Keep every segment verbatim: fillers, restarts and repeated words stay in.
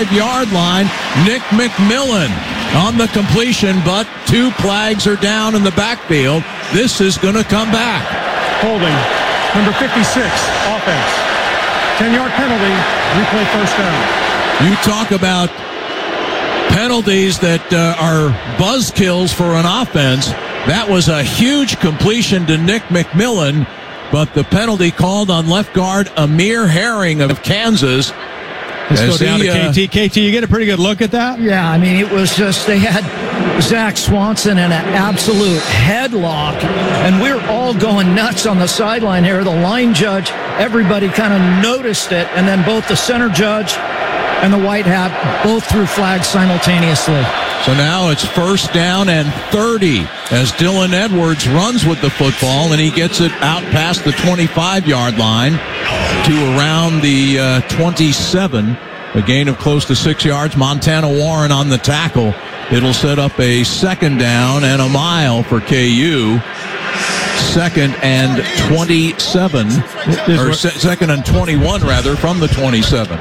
yard line. Nick McMillan on the completion, but two flags are down in the backfield. This is going to come back. Holding, number fifty-six, offense. ten-yard penalty, replay first down. You talk about penalties that uh, are buzzkills for an offense. That was a huge completion to Nick McMillan, but the penalty called on left guard Amir Herring of Kansas. Let's go down he, to K T. Uh, K T, you get a pretty good look at that? Yeah, I mean, it was just, they had Zach Swanson in an absolute headlock, and we're all going nuts on the sideline here. The line judge, everybody kind of noticed it, and then both the center judge and the white hat both threw flags simultaneously. So now it's first down and thirty as Dylan Edwards runs with the football, and he gets it out past the twenty-five-yard line to around the uh, twenty-seven. A gain of close to six yards. Montana Warren on the tackle. It'll set up a second down and a mile for K U. Second and twenty-seven, or se- second and twenty-one, rather, from the twenty-seven.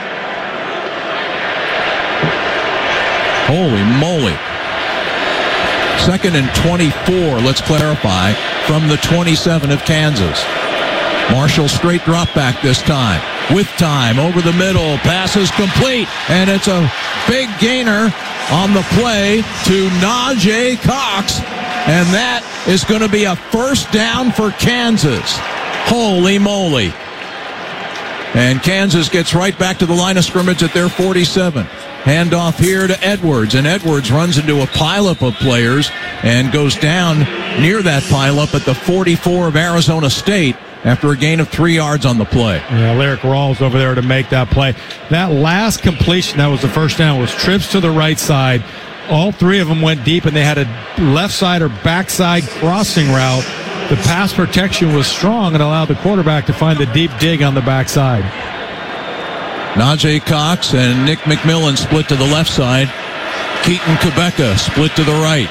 Holy moly. Second and twenty-four, let's clarify, from the twenty-seven of Kansas. Marshall straight drop back this time. With time, over the middle, pass is complete, and it's a big gainer on the play to Najee Cox, and that is going to be a first down for Kansas. Holy moly. And Kansas gets right back to the line of scrimmage at their forty-seven. Handoff here to Edwards, and Edwards runs into a pileup of players and goes down near that pileup at the forty-four of Arizona State after a gain of three yards on the play. Yeah, Lyric Rawls over there to make that play. That last completion, that was the first down, was trips to the right side. All three of them went deep, and they had a left side or backside crossing route. The pass protection was strong and allowed the quarterback to find the deep dig on the backside. Najee Cox and Nick McMillan split to the left side. Keaton Quebeca split to the right.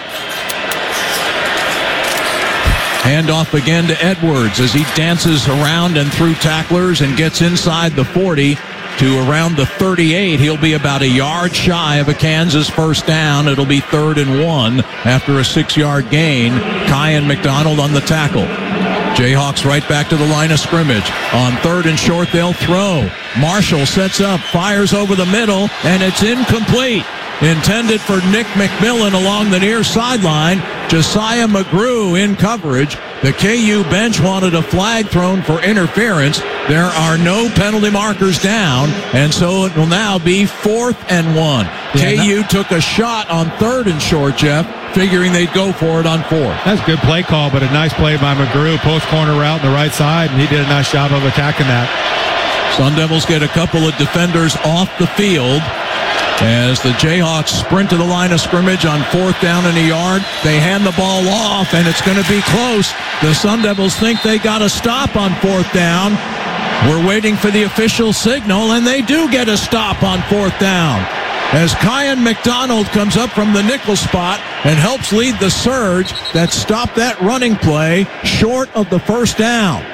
Handoff again to Edwards as he dances around and through tacklers and gets inside the forty to around the thirty-eight. He'll be about a yard shy of a Kansas first down. It'll be third and one after a six-yard gain. Kyan McDonald on the tackle. Jayhawks right back to the line of scrimmage. On third and short, they'll throw. Marshall sets up, fires over the middle, and it's incomplete. Intended for Nick McMillan along the near sideline. Josiah McGrew in coverage. The K U bench wanted a flag thrown for interference. There are no penalty markers down, and so it will now be fourth and one. Yeah, K U no. took a shot on third and short, Jeff, figuring they'd go for it on fourth. That's a good play call, but a nice play by McGrew. Post corner route on the right side, and he did a nice job of attacking that. Sun Devils get a couple of defenders off the field as the Jayhawks sprint to the line of scrimmage on fourth down and a yard. They hand the ball off, and it's going to be close. The Sun Devils think they got a stop on fourth down. We're waiting for the official signal, and they do get a stop on fourth down as Kyan McDonald comes up from the nickel spot and helps lead the surge that stopped that running play short of the first down.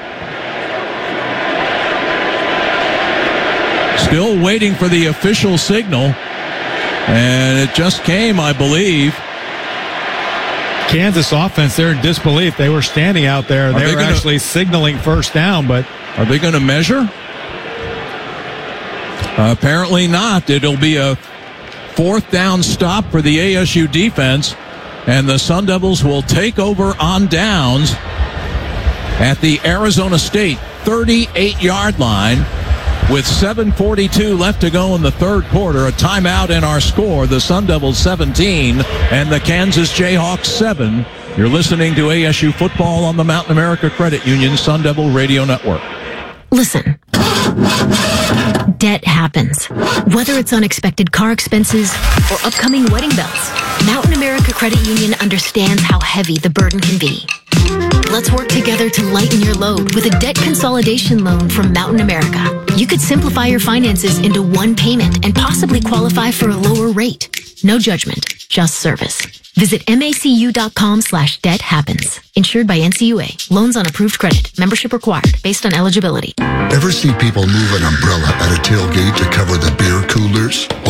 Still waiting for the official signal, and it just came, I believe. Kansas offense, they're in disbelief. They were standing out there. They, they were gonna, actually signaling first down, but... Are they going to measure? Uh, apparently not. It'll be a fourth down stop for the A S U defense, and the Sun Devils will take over on downs at the Arizona State thirty-eight-yard line. With seven forty-two left to go in the third quarter, a timeout in our score, the Sun Devils seventeen and the Kansas Jayhawks seven. You're listening to A S U football on the Mountain America Credit Union Sun Devil Radio Network. Listen. Debt happens. Whether it's unexpected car expenses or upcoming wedding bells, Mountain America Credit Union understands how heavy the burden can be. Let's work together to lighten your load with a debt consolidation loan from Mountain America. You could simplify your finances into one payment and possibly qualify for a lower rate. No judgment, just service. Visit macu.com slash debt happens. Insured by N C U A. Loans on approved credit. Membership required based on eligibility. Ever see people move an umbrella at a tailgate to cover the beer coolers?